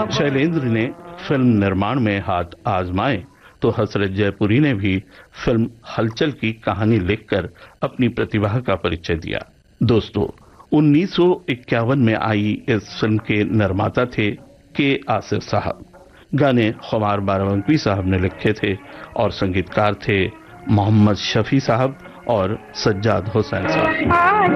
शैलेंद्र ने फिल्म निर्माण में हाथ आजमाए तो हसरत जयपुरी ने भी फिल्म हलचल की कहानी लिखकर अपनी प्रतिभा का परिचय दिया। दोस्तों, 1951 में आई इस फिल्म के निर्माता थे के आसिफ साहब। गाने खुमार बारावंकी साहब ने लिखे थे और संगीतकार थे मोहम्मद शफी साहब और सज्जाद हुसैन साहब।